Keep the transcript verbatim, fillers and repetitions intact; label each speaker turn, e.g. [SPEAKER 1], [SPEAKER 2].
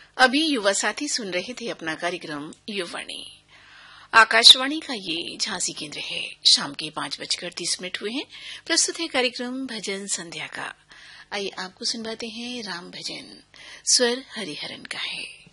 [SPEAKER 1] अभी युवा साथी सुन रहे थे अपना कार्यक्रम युवाणी। आकाशवाणी का ये झांसी केंद्र है। शाम के पांच बजकर तीस मिनट हुए हैं। प्रस्तुत है कार्यक्रम भजन संध्या का। आइए आपको सुनवाते हैं राम भजन। स्वर हरिहरन का है।